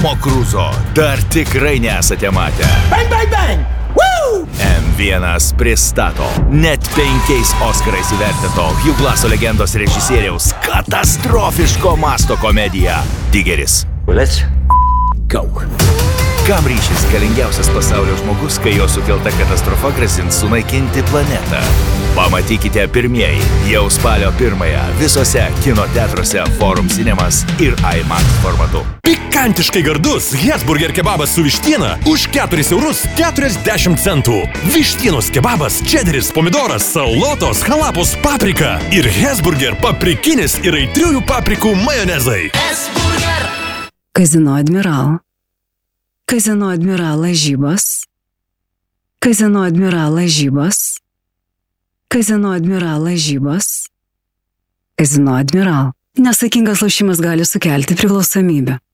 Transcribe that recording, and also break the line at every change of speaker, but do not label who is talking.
Tomo Cruzo dar tikrai nesate matę.
Bang, bang, bang! Woo!
M1 pristato net 5 Oskarais įvertinto Hugh Glasso legendos režisieriaus katastrofiško masto komediją Digeris.
Let's go.
Kam ryšis galingiausias pasaulio žmogus, kai jo sukelta katastrofa grasins sunaikinti planetą? Pamatykite pirmieji jau spalio 1 visose kino teatruose Forum Cinemas ir IMAX formatu.
Pikantiškai gardus Hesburger kebabas su vištiena už 4,40 €. Vištienos kebabas, čederis, pomidoras, salotos, halapos, paprika ir Hesburger paprikinis ir aitriųjų paprikų majonezai.
Kazino Admiral. Kazino Admiral lažybos. Kazino Admiral lažybos. Kazino Admiral lažybos. Kazino Admiral. Nesaikingas lošimas gali sukelti priklausomybę.